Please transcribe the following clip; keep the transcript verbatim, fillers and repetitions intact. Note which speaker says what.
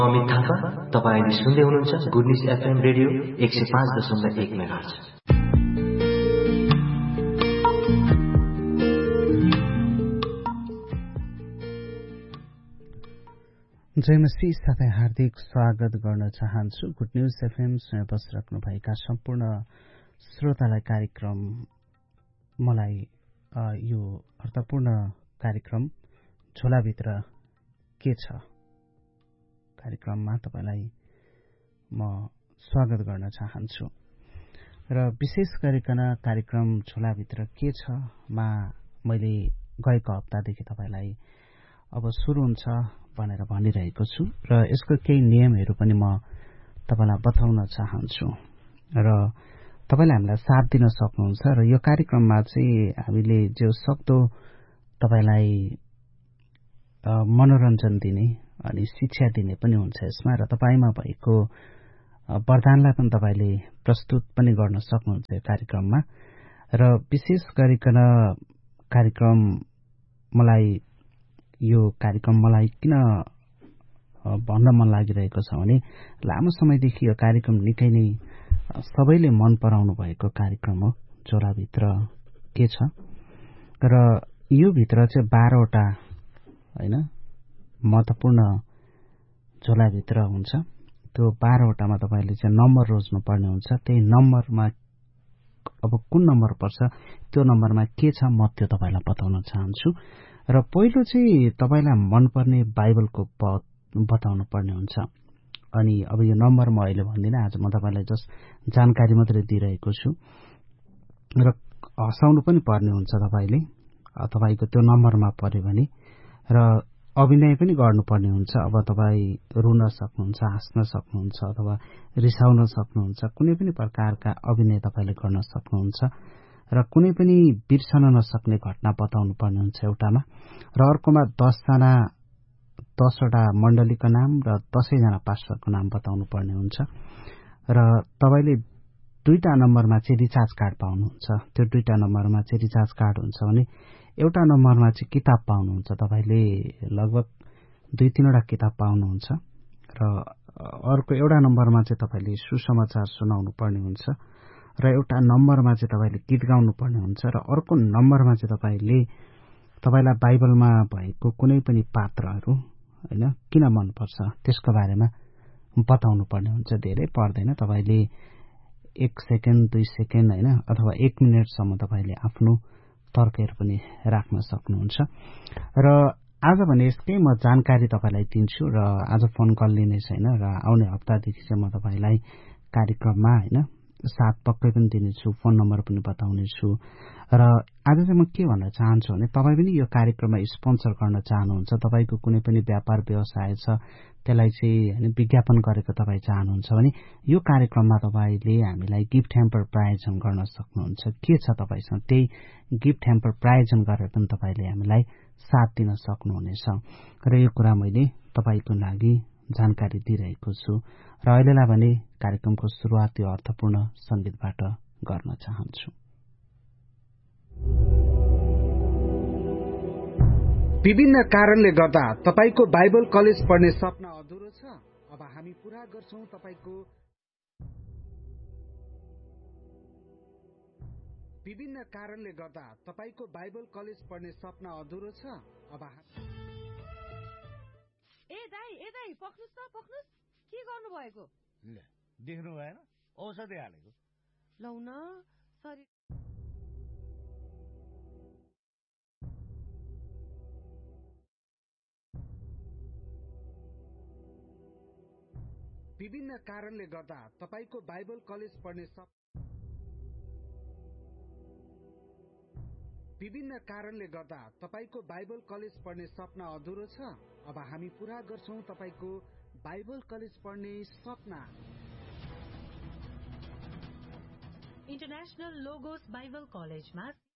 Speaker 1: अमित थापा, तपाईले सुन्दै हुनुहुन्छ गुड न्युज एफएम रेडियो एक सय पाँच दशमलव एक मेगाहर्ज।
Speaker 2: जय मसीह साथै हार्दिक स्वागत गर्न चाहन्छु। गुड न्युज एफएम सुन्न बसिराख्नुभएका सम्पूर्ण श्रोतालाई कार्यक्रम मलाई यो अर्थपूर्ण कार्यक्रम झोलाभित्र के छ कार्यक्रममा तपाईलाई म स्वागत गर्न चाहन्छु। र विशेष गरिकन कार्यक्रम झोलाभित्र के छ मा मैले गएको हप्तादेखि तपाईलाई अब सुरु हुन्छ भनेर भनिरहेको छु र यसको केही नियमहरू पनि म तपाईलाई बताउन चाहन्छु र तपाईले हामीलाई साथ दिन सक्नुहुन्छ। र यो कार्यक्रममा चाहिँ हामीले जो सक्दो तपाईलाई मनोरञ्जन दिने अनि शिक्षा दिने पनि हुन्छ यसमा, र तपाईमा भएको वरदानलाई पनि तपाईले प्रस्तुत पनि गर्न सक्नुहुन्छ यो कार्यक्रममा। र विशेष गरिकन कार्यक्रम मलाई यो कार्यक्रम मलाई किन भन्न मन लागिरहेको छ भने लामो समयदेखि यो कार्यक्रम निकै नै सबैले मन पराउनु भएको कार्यक्रम हो झोलाभित्र के छ। र यो भित्र चाहिँ बाह्रवटा हैन महत्त्वपूर्ण झोलाभित्र हुन्छ। त्यो बाह्रवटामा तपाईले चाहिँ नम्बर रोज्नु पर्ने हुन्छ। त्यही नम्बरमा अब कुन नम्बर पर्छ त्यो नम्बरमा के छ म त्यो तपाईलाई बताउन चाहन्छु। र पहिलो चाहिँ तपाईलाई मनपर्ने बाइबलको पद बताउनु पर्ने हुन्छ। अनि अब यो नम्बर म अहिले भन्दिनँ, आज म तपाईलाई जस्ट जानकारी मात्रै दिइरहेको छु। र हँसाउनु पनि पर्ने हुन्छ तपाईले तपाईको त्यो नम्बरमा पर्यो भने, र अभिनय पनि गर्नुपर्ने हुन्छ। अब तपाई रुन सक्नुहुन्छ, हाँस्न सक्नुहुन्छ अथवा रिसाउन सक्नुहुन्छ, कुनै पनि प्रकारका अभिनय तपाईले गर्न सक्नुहुन्छ। र कुनै पनि बिर्सन नसक्ने घटना बताउनु पर्ने हुन्छ एउटामा। र अर्कोमा दसजना दसवटा मण्डलीको नाम र दसैजना पास्टरको नाम बताउनु पर्ने हुन्छ। र तपाईले दुईटा नम्बरमा चाहिँ रिचार्ज कार्ड पाउनुहुन्छ। त्यो दुईटा नम्बरमा चाहिँ रिचार्ज कार्ड हुन्छ भने एउटा नम्बरमा चाहिँ किताब पाउनुहुन्छ। तपाईले लगभग दुई तीनवटा किताब पाउनुहुन्छ। र अर्को एउटा नम्बरमा चाहिँ तपाईले सुसमाचार सुनाउनु पर्ने हुन्छ। र एउटा नम्बरमा चाहिँ तपाईले गीत गाउनु पर्ने हुन्छ। र अर्को नम्बरमा चाहिँ तपाईले तपाईलाई बाइबलमा भएको कुनै पनि पात्रहरू हैन किन मनपर्छ त्यसको बारेमा बताउनु पर्ने हुन्छ। धेरै पर्दैन, तपाईले एक सेकेन्ड दुई सेकेन्ड हैन अथवा एक मिनटसम्म तपाईले आफ्नो तर्कहरू पनि राख्न सक्नुहुन्छ। र आज भने यसकै म जानकारी तपाईलाई दिन्छु। र आज फोन कल लिने छैन र आउने हप्तादेखि चाहिँ म तपाईलाई कार्यक्रममा हैन साथ पक्कै पनि दिनेछु, फोन नम्बर पनि बताउने छु। र आज चाहिँ म के भन्न चाहन्छु भने तपाईँ पनि यो कार्यक्रममा स्पोन्सर गर्न चाहनुहुन्छ, तपाईँको कुनै पनि व्यापार व्यवसाय छ त्यसलाई चाहिँ हैन विज्ञापन गरेको तपाईँ चाहनुहुन्छ भने यो कार्यक्रममा तपाईँले हामीलाई गिफ्ट ह्याम्पर प्रायोजन गर्न सक्नुहुन्छ। के छ तपाईँसँग त्यही गिफ्ट ह्याम्पर प्रायोजन गरेर पनि तपाईँले हामीलाई साथ दिन सक्नुहुनेछ। र यो कुरा मैले तपाईँको लागि जानकारी दिइरहेको छु। र अहिलेलाई भने कार्यक्रमको सुरुवात यो अर्थपूर्ण संगीतबाट गर्न चाहन्छु।
Speaker 3: विभिन्न कारणले गर्दा तपाईको बाइबल कलेज पढ्ने सपना अधुरो छ, अब हामी पूरा गर्छौं तपाईको विभिन्न कारणले गर्दा तपाईको बाइबल कलेज पढ्ने सपना अधुरो छ, अब
Speaker 4: ए दाइ ए दाइ पक्नुस् त पक्नुस्, के गर्नु भएको?
Speaker 5: ल देख्नु भएन, औषधि हालेको।
Speaker 4: लौ न सरी
Speaker 3: विभिन्न कारणले गर्दा तपाईको बाइबल कलेज पढ्ने सप विभिन्न कारणले गर्दा तपाईको बाइबल कलेज पढ्ने सपना अधुरो छ, अब हामी पूरा गर्छौं तपाईको बाइबल कलेज पढ्ने सपना।
Speaker 6: इन्टरनेशनल लोगोस बाइबल कलेजमा